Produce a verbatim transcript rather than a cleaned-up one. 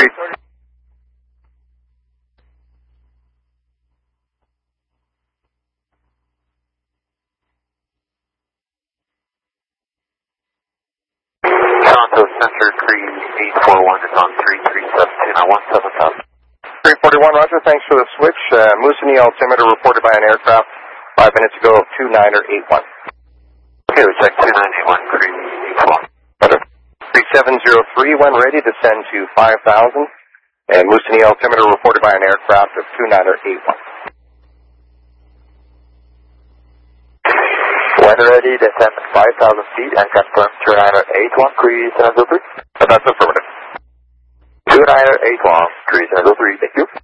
Toronto Center three eight four one is on three three seven two nine one seven thousand. three forty-one, Roger. Thanks for the switch. Uh, Moosonee altimeter reported by an aircraft five minutes ago of two nine eight one. Okay, we check two nine eight one, three eight four one. Roger. three seven zero three, when ready, descend to five thousand. And Moosonee altimeter reported by an aircraft of two nine eight one. When ready, descend five thousand feet and confirm two nine eight one, three seven zero three. That's affirmative. two nine eight one, three seven zero three, thank you.